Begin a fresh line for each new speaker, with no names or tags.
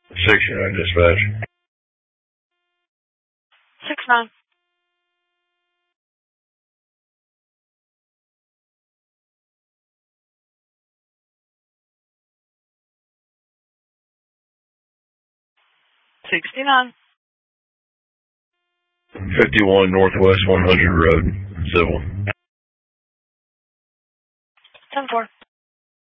69 dispatch.
6-9. $69.
51 Northwest 100 Road, Civil.
10-4.